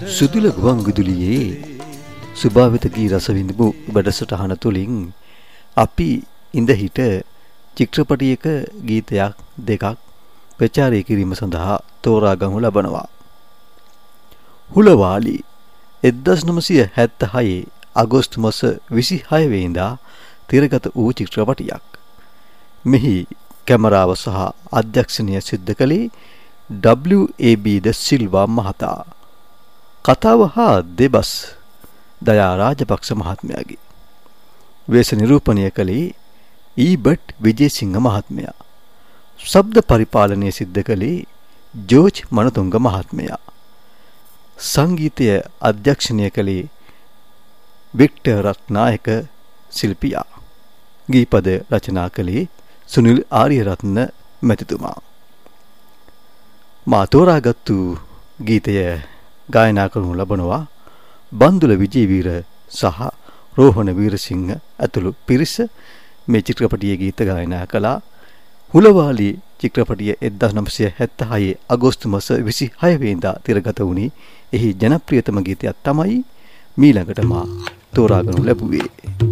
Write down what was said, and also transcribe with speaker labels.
Speaker 1: සුදුල ගුවන් විදුලියේ සුභාවිත ගී රස විඳපු වැඩසටහන තුලින් අපි ඉඳ හිට චිත්‍රපටයක ගීතයක් දෙකක් ප්‍රචාරය කිරීම සඳහා තෝරා ගනු ලබනවා. හුලවාලි 1976 අගෝස්තු මාස 26 වෙනිදා තිරගත වූ චිත්‍රපටයක්. මෙහි කැමරාව සහ අධ්‍යක්ෂණය සිද්ධ කළේ W.A.B. ද සිල්වා මහතා. කතාව හා දෙබස් දයා රාජපක්ෂ මහත්මයාගේ. වේශ නිරූපණය කළේ ඊබට් විජේසිංහ මහත්මයා. ශබ්ද පරිපාලනය සිද්ධ කළේ ජෝර්ජ් මනතුංග මහත්මයා. සංගීතය අධ්‍යක්ෂණය කළේ වික්ටර් රත්නායක ශිල්පියා. ගීපද රචනා කළේ සුනිල් ආරියරත්න මැතිතුමා. මා තෝරාගත්තු ගීතය ගායනා කරනු ලබනවා බන්දුල විජේවීර සහ රෝහණ වීරසිංහ ඇතුළු පිරිස. මේ චිත්‍රපටයේ ගීත ගායනා කළා. හුලවාලි චිත්‍රපටය 1976 අගෝස්තු මාස 26 වෙනිදා තිරගත වුණේ. එහි ජනප්‍රියතම ගීතයක් තමයි මීළඟට මා තෝරාගනු ලැබුවේ.